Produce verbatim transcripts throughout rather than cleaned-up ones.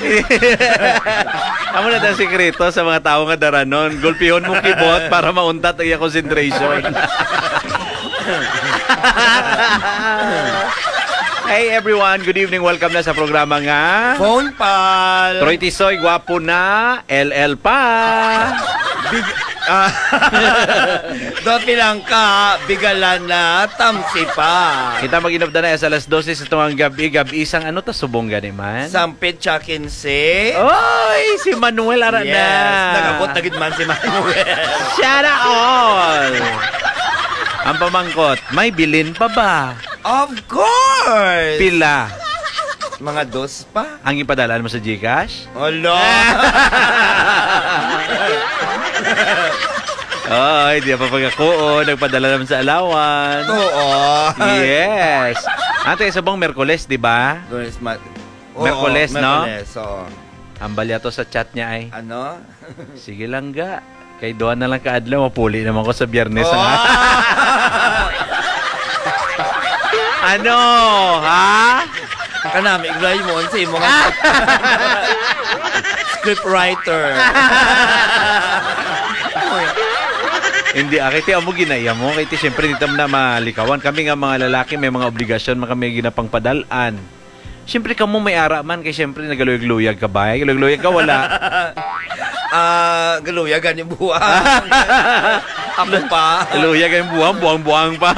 Amo na ang sekreto sa mga tao nga daranon. Gulpihon mo kibot para mauntat ang iya concentration. Hey everyone, good evening. Welcome na sa programa nga Phone Pal. Troy Tisoy, gwapo na, L L pa. Big, uh, Doti lang ka, bigalan na, tamsi pa. Kita mag-inop na na sa alas dose sa itong gabi, gabi isang ano ta subong gani man. Sampit chakin si. Oy, si Manuel ara yes, na. nagabot na gid man si Manuel. Shout all. Ang pamangkot, may bilin pa ba? Of course! Pila? Mga dos pa. Ang ipadalaan mo sa GCash? Olo! Ay, di pa pagkakuo. Nagpadala naman sa alawan. Oo. Yes. Ate, sa bang Merkules, di ba? Merkules, no? Merkules, oo. Ambal yato sa chat niya ay. Ano? Sige lang ga. Kay doon na lang kaadlaw. Mapuli naman ko sa Biyernes. Oh. Ano? Ha? Kanami, iglay mo sa imo nga script writer. Hindi, akiti amo ginaya mo. Kaya siyempre dito na malikawan. Kami nga mga lalaki, may mga obligasyon, mga kami ginapang padalaan. Siyempre kamo may ara man, kaya siyempre nagaluyag-luyag ka ba? Galuyag-luyag ka, wala. Ah, uh, galuyag ganing buwang. Ako pa. Galuyag ganing buwang, buwang-buwang pa.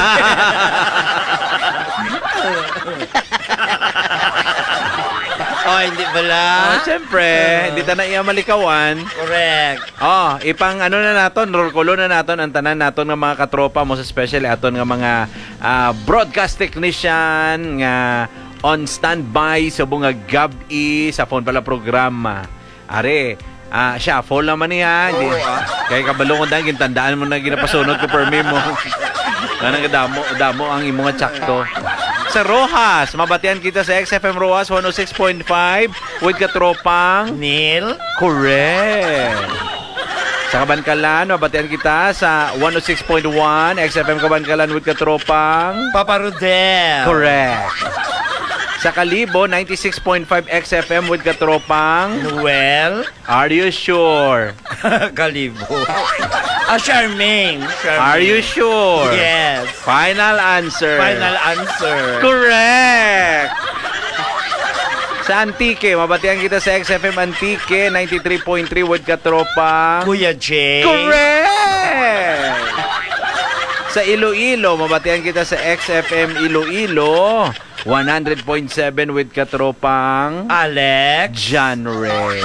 Oh, hindi pala. Oh, siyempre, uh, hindi ta na iya malikawan. Correct. Oh, ipang ano na naton, rolkulo na naton ang tanan naton nga mga katropa mo, especially aton nga mga uh, broadcast technician nga on standby sa bunga gabi sa phone pala programa. Are, ah, uh, shuffle naman niya. Hindi. Oh, ah. Kaya kabalo ko dahil gintandaan mo na ginapasunod ko per memo. Kanang damo, damo ang imong tsakto. Sa Rojas, mabatian kita sa X F M Rojas one oh six point five with katropang Neil. Correct. Sa Kabankalan, mabatian kita sa one oh six point one X F M Kabankalan with katropang Papa Rodel. Correct. Sa Kalibo, ninety-six point five X F M with katropang Noel. Are you sure? Kalibo. Ah, Charmaine. Charmaine. Are you sure? Yes. Final answer. Final answer. Correct. Sa Antique, mabatian kita sa X F M Antique, ninety-three point three with katropang Kuya J. Correct. Sa Iloilo, mabatian kita sa X F M Iloilo, one hundred point seven with katropang Alex. John Ray.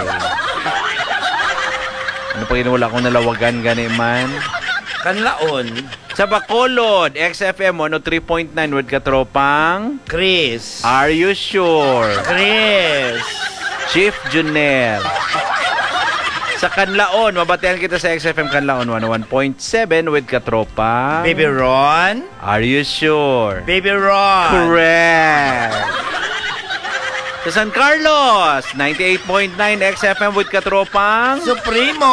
Ano pa yun, wala akong nalawagan gani man. Kanlaon. Sa Bacolod, X F M one oh three point nine with katropang Chris. Are you sure? Chris. Chief Junel. Sa Canlaon, mabatian kita sa X F M Canlaon one oh one point seven with katropang Baby Ron. Are you sure? Baby Ron. Correct. Sa San Carlos, ninety-eight point nine X F M with katropang Supremo.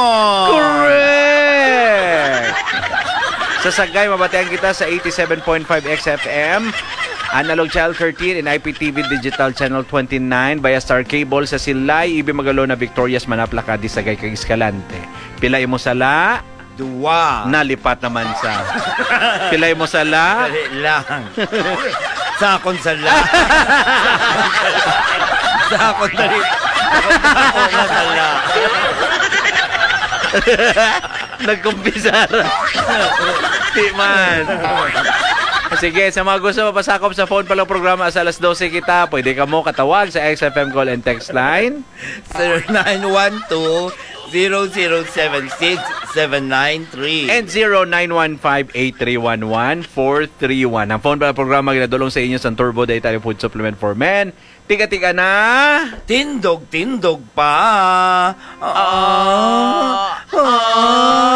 Correct. Sa Sagay, mabatian kita sa eighty-seven point five X F M, Analog Channel thirteen and I P T V Digital Channel twenty-nine via Star Cable sa Silay, Ibi Magalona, Victorias, Manapla, Cadiz, Sagay, kag Escalante. Pilay mo sala? Dua. Nalipat naman sa. Pilay mo sala? Dali lang. Sa akong sala. Sa akong dali. Sa akong sala. Nagkumpisara. Di man. Sige, sa mga gusto mapasakop sa phone palang programa sa alas dose kita, pwede ka mo katawag sa X F M call and text line zero nine one two zero zero seven six seven nine three and zero nine one five eight three one one four three one. Ang phone palang programa ginadulong sa inyo sa Turbo Dietary Food Supplement for Men. Tika-tika na. Tindog, tindog pa. Ah. Ah.